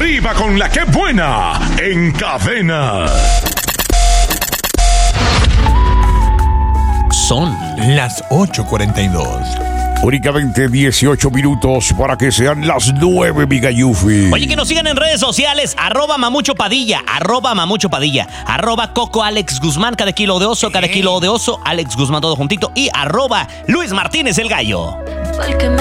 Arriba con la que buena en Cadena. Son las 8:42. Únicamente 18 minutos para que sean las 9, mi Gayufi. Oye, que nos sigan en redes sociales, @Mamucho Padilla, @Mamucho Padilla, @Coco Alex Guzmán, cada kilo de oso, Alex Guzmán todo juntito, y @Luis Martínez el Gallo.